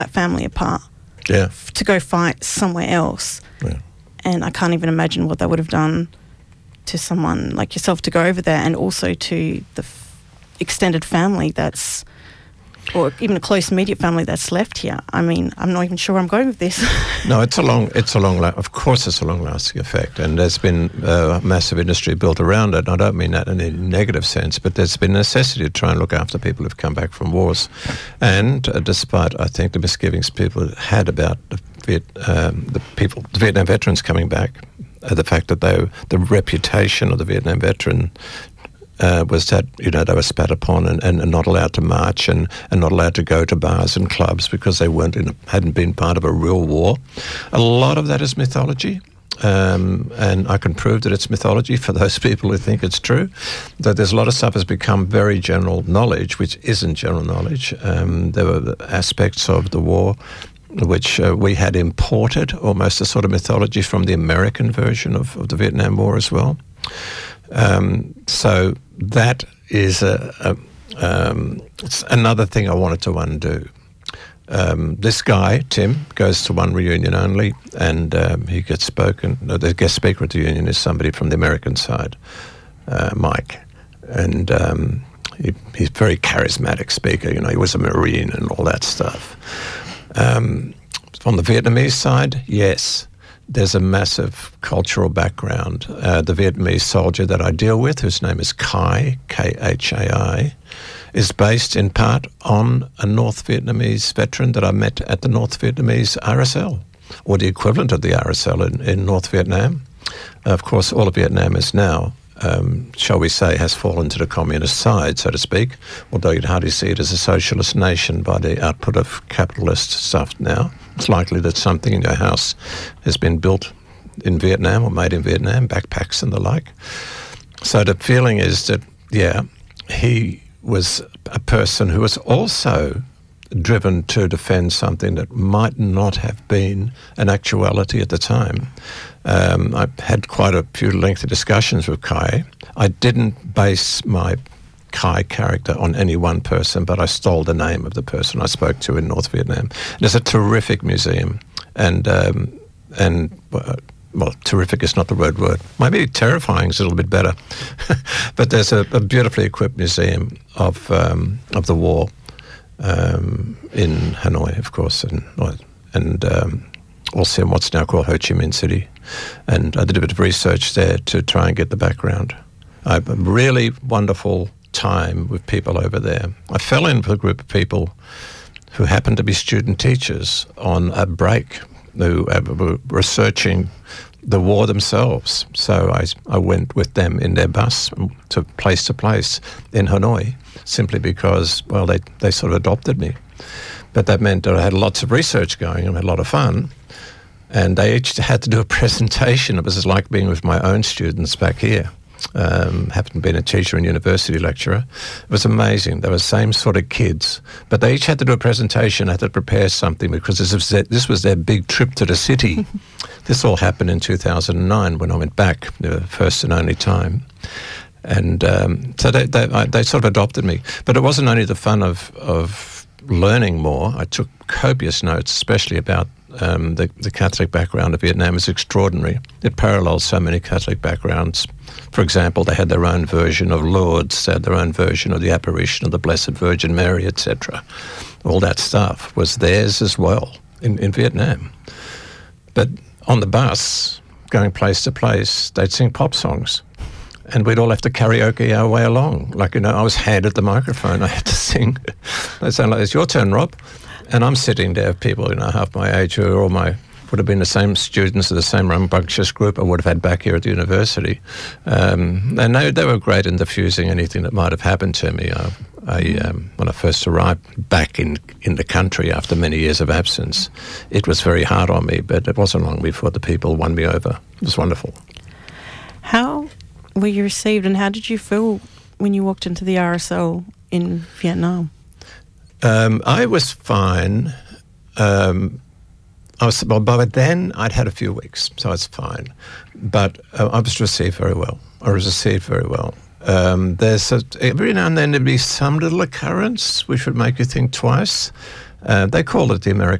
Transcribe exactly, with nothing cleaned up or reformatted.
that family apart. Yeah. f- to go fight somewhere else. Yeah. And I can't even imagine what that would have done to someone like yourself to go over there, and also to the f- extended family that's, or even a close immediate family that's left here. I mean, I'm not even sure where I'm going with this. No, it's a long, it's a long, la- of course it's a long-lasting effect, and there's been uh, a massive industry built around it. I don't mean that in a negative sense, but there's been necessity to try and look after people who've come back from wars. And uh, despite, I think, the misgivings people had about the, Viet, um, the people, the Vietnam veterans coming back, uh, the fact that they, the reputation of the Vietnam veteran Uh, was that, you know, they were spat upon and, and, and not allowed to march and, and not allowed to go to bars and clubs because they weren't in a, hadn't been part of a real war. A lot of that is mythology, um, and I can prove that it's mythology for those people who think it's true. That there's a lot of stuff has become very general knowledge, which isn't general knowledge. Um, there were aspects of the war which uh, we had imported, almost a sort of mythology from the American version of, of the Vietnam War as well. Um, so that is a, a, um, it's another thing I wanted to undo. Um, this guy, Tim, goes to one reunion only, and um, he gets spoken. No, the guest speaker at the reunion is somebody from the American side, uh, Mike, and um, he, he's a very charismatic speaker. You know, he was a Marine and all that stuff. Um, from the Vietnamese side, yes. There's a massive cultural background. Uh, the Vietnamese soldier that I deal with, whose name is Khai, K H A I, is based in part on a North Vietnamese veteran that I met at the North Vietnamese R S L, or the equivalent of the R S L in, in North Vietnam. Uh, of course, all of Vietnam is now, um, shall we say, has fallen to the communist side, so to speak, although you'd hardly see it as a socialist nation by the output of capitalist stuff now. It's likely that something in your house has been built in Vietnam or made in Vietnam, backpacks and the like. So the feeling is that, yeah, he was a person who was also driven to defend something that might not have been an actuality at the time. Um, I had quite a few lengthy discussions with Khai. I didn't base my Khai character on any one person, but I stole the name of the person I spoke to in North Vietnam. It's a terrific museum, and um, and uh, well, terrific is not the word word. Maybe terrifying is a little bit better, but there's a, a beautifully equipped museum of um, of the war um, in Hanoi, of course, and and um, also in what's now called Ho Chi Minh City, and I did a bit of research there to try and get the background. I have a really wonderful time with people over there. I fell in with a group of people who happened to be student teachers on a break who were researching the war themselves. So I, I went with them in their bus to place to place in Hanoi simply because, well, they, they sort of adopted me. But that meant that I had lots of research going and had a lot of fun. And they each had to do a presentation. It was like being with my own students back here. Um, happened to be a teacher and university lecturer. It was amazing. They were the same sort of kids, but they each had to do a presentation, had to prepare something because this was their, this was their big trip to the city. This all happened in two thousand nine when I went back, the first and only time. And um, so they, they, I, they sort of adopted me. But it wasn't only the fun of, of learning more. I took copious notes, especially about um, the, the Catholic background of Vietnam is extraordinary. It parallels so many Catholic backgrounds. For example, they had their own version of Lourdes, they had their own version of the apparition of the Blessed Virgin Mary, et cetera. All that stuff was theirs as well in, in Vietnam. But on the bus, going place to place, they'd sing pop songs. And we'd all have to karaoke our way along. Like, you know, I was handed the microphone, I had to sing. They sound like, it's your turn, Rob. And I'm sitting there, people, you know, half my age who are all my, would have been the same students of the same rambunctious group I would have had back here at the university. Um, and they, they were great in diffusing anything that might have happened to me. I, I, um, when I first arrived back in, in the country after many years of absence, it was very hard on me, but it wasn't long before the people won me over. It was wonderful. How were you received, and how did you feel when you walked into the R S L in Vietnam? Um, I was fine. Um, I was, well, by then I'd had a few weeks, so I was fine. But uh, I was received very well. I was received very well. Um, there's a, every now and then there'd be some little occurrence which would make you think twice. Uh, they call it the American